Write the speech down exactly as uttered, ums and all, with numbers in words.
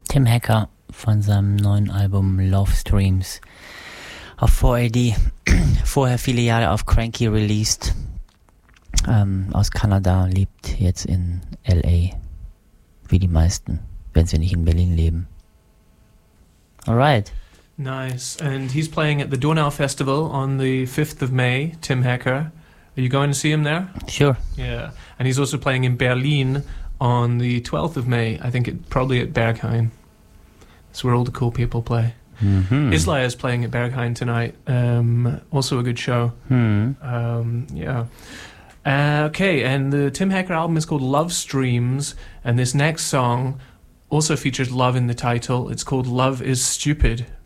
Tim Hacker von seinem neuen Album Love Streams auf four A D. Vorher viele Jahre auf Cranky released. Ähm, aus Kanada, lebt jetzt in L A. Wie die meisten, wenn sie nicht in Berlin leben. Alright. Nice. And he's playing at the Donau Festival on the fifth of May, Tim Hacker. Are you going to see him there? Sure. Yeah. And he's also playing in Berlin on the twelfth of May. I think it probably at Berghain. That's where all the cool people play. Mm-hmm. Isla is playing at Berghain tonight. Um, also a good show. Mm. Um, yeah. Uh, okay, and the Tim Hacker album is called Love Streams, and this next song also features love in the title. It's called Love is Stupid.